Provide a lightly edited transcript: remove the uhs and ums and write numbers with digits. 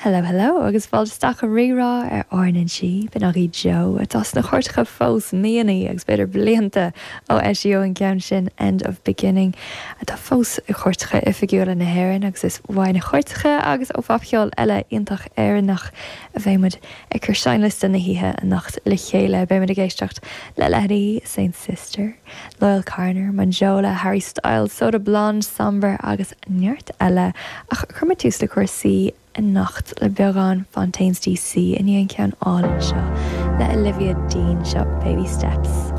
Hello, hello, agus bháilteach a rirá ar áireann si bin í Joe atás na chuirtecha fós míanaí agus beidir blianta ó SEO an ceann sin End of Beginning a tá fós i chuirtecha ifigiúla na hhéireann agus is bhain na chuirtecha agus ó bhapiol eile iontach éireannach a bhéimid ag chur seinliste na hithe a nacht le chéile bhéimid a géisteacht le Letty, Saint Sister, Loyal Carner, Manjola, Harry Styles, Soda Blonde, Somber agus neart eile ach chuma tús le cuasaí in nacht le beagán Fontaines DC in íon ceann álann seo le Olivia Dean seo Baby Steps.